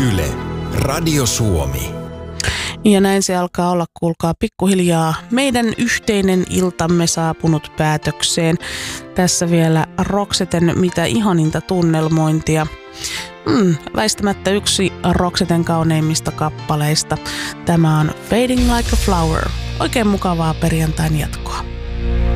Yle, Radio Suomi. Ja näin se alkaa olla, kuulkaa, pikkuhiljaa meidän yhteinen iltamme saapunut päätökseen. Tässä vielä Roxeten mitä ihaninta tunnelmointia. Väistämättä yksi Roxeten kauneimmista kappaleista. Tämä on Fading Like a Flower. Oikein mukavaa perjantain jatkoa.